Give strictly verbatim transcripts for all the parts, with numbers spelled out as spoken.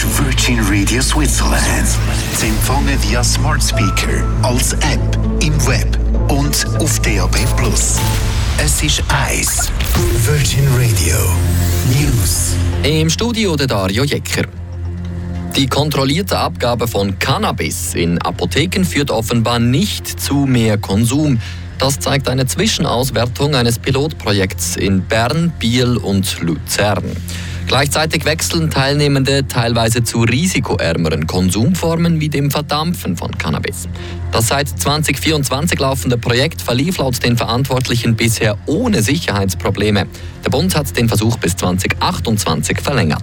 Virgin Radio Switzerland. Sie empfangen via Smart Speaker, als App, im Web und auf D A B plus. Es ist eins. Virgin Radio News. Im Studio der Dario Jecker. Die kontrollierte Abgabe von Cannabis in Apotheken führt offenbar nicht zu mehr Konsum. Das zeigt eine Zwischenauswertung eines Pilotprojekts in Bern, Biel und Luzern. Gleichzeitig wechseln Teilnehmende teilweise zu risikoärmeren Konsumformen wie dem Verdampfen von Cannabis. Das seit zwanzig vierundzwanzig laufende Projekt verlief laut den Verantwortlichen bisher ohne Sicherheitsprobleme. Der Bund hat den Versuch bis zwanzig achtundzwanzig verlängert.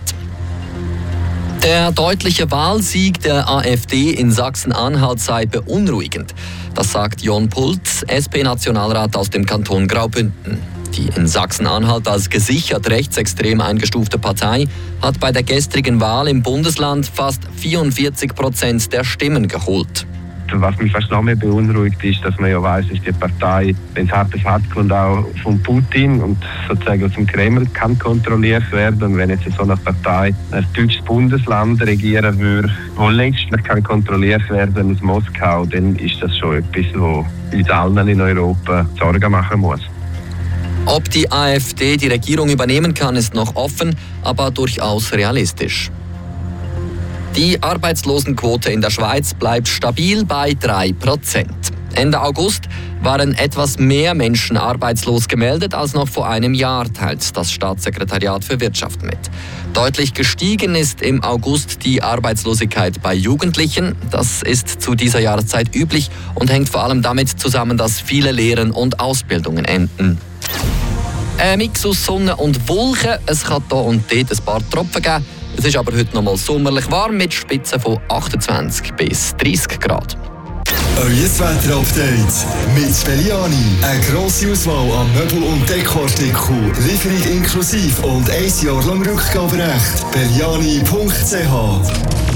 Der deutliche Wahlsieg der AfD in Sachsen-Anhalt sei beunruhigend. Das sagt Jon Pultz, S P-Nationalrat aus dem Kanton Graubünden. Die in Sachsen-Anhalt als gesichert rechtsextrem eingestufte Partei hat bei der gestrigen Wahl im Bundesland fast vierundvierzig Prozent der Stimmen geholt. Was mich fast noch mehr beunruhigt ist, dass man ja weiss, dass die Partei, wenn es hart auf hart kommt, auch von Putin und sozusagen aus dem Kreml kann kontrolliert werden. Und wenn jetzt so eine Partei ein deutsches Bundesland regieren würde, wo letztlich kann kontrolliert werden aus Moskau, dann ist das schon etwas, was uns allen in Europa Sorgen machen muss. Ob die AfD die Regierung übernehmen kann, ist noch offen, aber durchaus realistisch. Die Arbeitslosenquote in der Schweiz bleibt stabil bei drei Prozent. Ende August waren etwas mehr Menschen arbeitslos gemeldet als noch vor einem Jahr, teilt das Staatssekretariat für Wirtschaft mit. Deutlich gestiegen ist im August die Arbeitslosigkeit bei Jugendlichen. Das ist zu dieser Jahreszeit üblich und hängt vor allem damit zusammen, dass viele Lehren und Ausbildungen enden. Ein Mix aus Sonne und Wolken. Es kann hier und dort ein paar Tropfen geben. Es ist aber heute noch mal sommerlich warm mit Spitzen von achtundzwanzig bis dreißig Grad. Euer Wetter-Update mit Belliani. Eine grosse Auswahl an Möbel- und Dekoartikeln. Lieferung inklusive und ein Jahr lang Rückgaberecht. belliani punkt c h